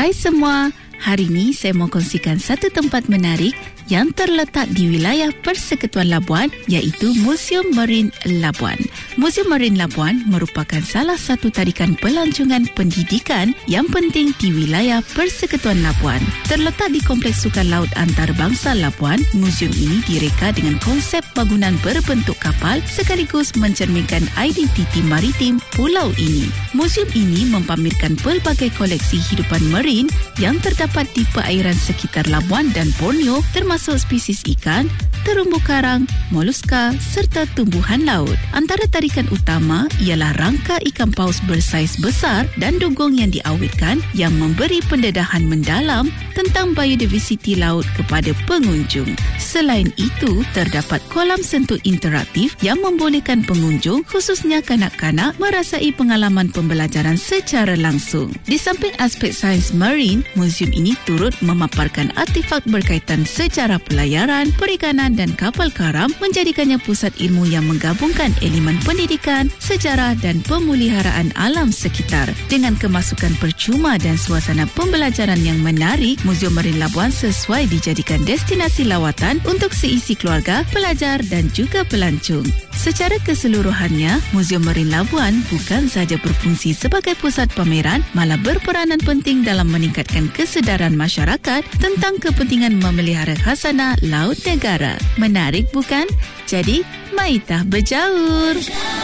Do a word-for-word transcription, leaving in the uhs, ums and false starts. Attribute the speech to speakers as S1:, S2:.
S1: Hai semua, hari ini saya mau kongsikan satu tempat menarik yang terletak di wilayah Persekutuan Labuan, iaitu Museum Marin Labuan. Museum Marin Labuan merupakan salah satu tarikan pelancongan pendidikan yang penting di wilayah Persekutuan Labuan. Terletak di Kompleks Sukan Laut Antarabangsa Labuan, museum ini direka dengan konsep bangunan berbentuk kapal sekaligus mencerminkan identiti maritim pulau ini. Museum ini mempamerkan pelbagai koleksi hidupan marin yang terdapat di perairan sekitar Labuan dan Borneo, termasuk masuk spesies ikan, terumbu karang, moluska serta tumbuhan laut. Antara tarikan utama ialah rangka ikan paus bersaiz besar dan dugong yang diawetkan yang memberi pendedahan mendalam tentang biodiversiti laut kepada pengunjung. Selain itu, terdapat kolam sentuh interaktif yang membolehkan pengunjung, khususnya kanak-kanak, merasai pengalaman pembelajaran secara langsung. Di samping aspek sains marine, museum ini turut memaparkan artefak berkaitan sejarah pelayaran, perikanan dan kapal karam, menjadikannya pusat ilmu yang menggabungkan elemen pendidikan, sejarah dan pemeliharaan alam sekitar. Dengan kemasukan percuma dan suasana pembelajaran yang menarik, Museum Marin Labuan sesuai dijadikan destinasi lawatan untuk seisi keluarga, pelajar dan juga pelancong. Secara keseluruhannya, Museum Marin Labuan bukan sahaja berfungsi sebagai pusat pameran, malah berperanan penting dalam meningkatkan kesedaran masyarakat tentang kepentingan memelihara khazanah laut negara. Menarik bukan? Jadi, maitah berjaur!